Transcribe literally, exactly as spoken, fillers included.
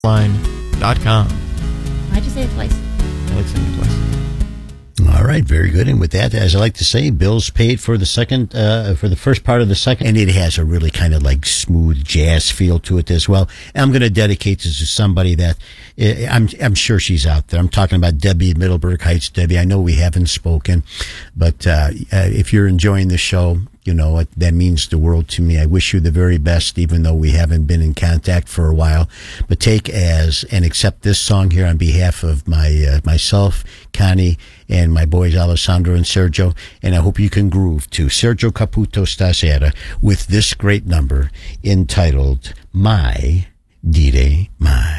line dot com. Why'd you say it twice? I like saying it twice. All right, very good. And with that, as I like to say, Bill's paid for the second, uh, for the first part of the second, and it has a really kind of like smooth jazz feel to it as well. And I'm going to dedicate this to somebody that uh, I'm, I'm sure she's out there. I'm talking about Debbie, Middleburg Heights. Debbie, I know we haven't spoken, but uh, uh, if you're enjoying the show, you know, it, that means the world to me. I wish you the very best, even though we haven't been in contact for a while. But take as and accept this song here on behalf of my uh, myself, Connie, and my boys Alessandro and Sergio. And I hope you can groove to Sergio Caputo Stasera with this great number entitled My Dire Mai.